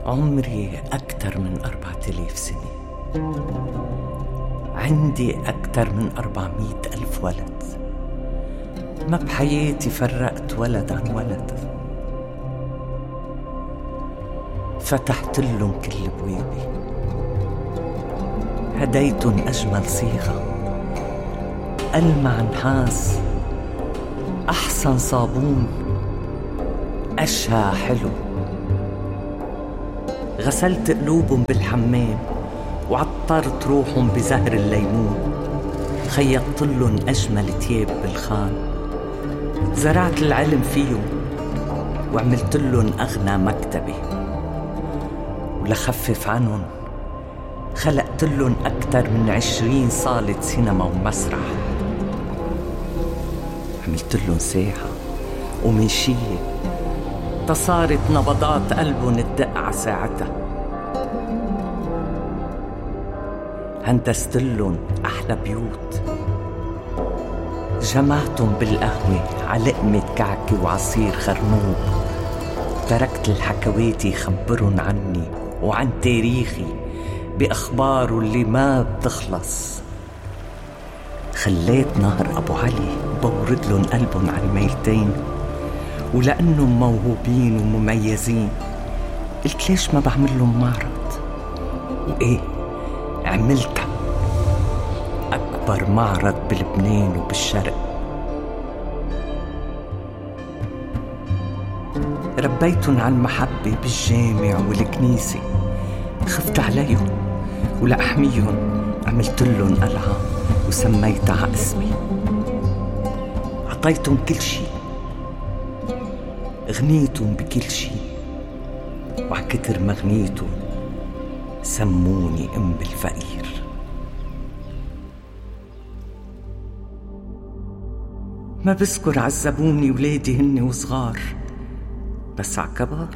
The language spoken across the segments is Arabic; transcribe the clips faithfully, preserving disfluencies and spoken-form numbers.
عمري أكثر من أربعة آلاف سنة، عندي أكثر من أربعمائة ألف ولد، ما بحياتي فرقت ولد عن ولد. فتحت لهم كل بوابي، هديتن أجمل صيغة، ألمع نحاس، أحسن صابون، أشهى حلو. غسلت قلوبهم بالحمام وعطرت روحهم بزهر الليمون، خيطت لهم أجمل تياب بالخان، زرعت العلم فيهم وعملت لهم أغنى مكتبة. ولخفف عنهم خلقت لهم أكثر من عشرين صالة سينما ومسرح، عملت لهم ساحة ومنشية تصارت نبضات قلبهم تدق على ساعتها. هندست لهم أحلى بيوت، جمعتهم بالقهوة على لقمة كعكة وعصير خرنوب، تركت الحكواتي يخبرن عني وعن تاريخي بأخباره اللي ما بتخلص. خليت نهر أبو علي بورد لهم قلبهم على الميلتين، ولأنهم موهوبين ومميزين قلت ليش ما بعمل لهم معرض؟ وإيه عملتها، أكبر معرض بلبنان وبالشرق. ربيتن على المحبة بالجامع والكنيسة، خفت عليهم ولأحميهم عملت لهم قلعة وسميتها اسمي. عطيتهم كل شي، غنيتهم بكل شي، وعكتر ما غنيتهم سموني أم الفقير. ما بذكر عذبوني ولادي هن وصغار، بس عكبار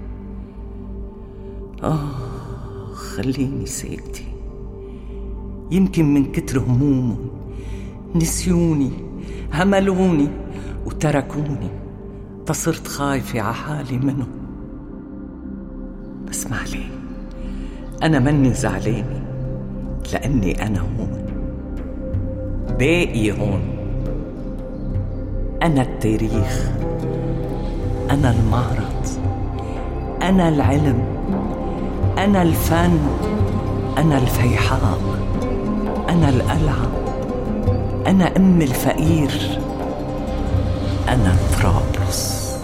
آه خليني ساكتة. يمكن من كتر همومهم نسيوني، هملوني وتركوني، تصرت خايفة على حالي منهم. بس ما عليه، أنا مني زعلانة لأني أنا هون، باقي هون. أنا التاريخ، أنا المعرض، أنا العلم، أنا الفن، أنا الفيحاء، أنا القلعة، أنا أم الفقير، أنا طرابلس.